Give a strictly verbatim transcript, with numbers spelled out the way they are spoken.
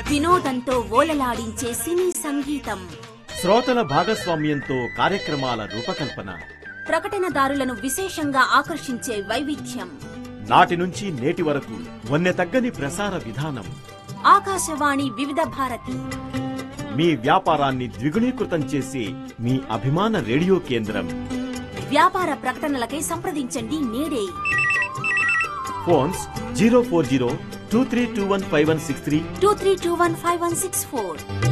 వినోదంతో ఓలలాడించే సినీ సంగీతం, శ్రోతల భాగస్వామ్యంతో కార్యక్రమాల రూపకల్పన, ప్రకటనదారులను విశేషంగా ఆకర్షించే వైవిధ్యం, నాటి నుంచి నేటి వరకు వన్నె తగ్గని ప్రసార విధానం. ఆకాశవాణి వివిధ భారతి మీ వ్యాపారాన్ని ద్విగుణీకృతం చేసే మీ అభిమాన రేడియో కేంద్రం. వ్యాపార ప్రకటనలకై సంప్రదించండి నేడే. Phones zero four zero two three two one five one six three two three two one five one six four.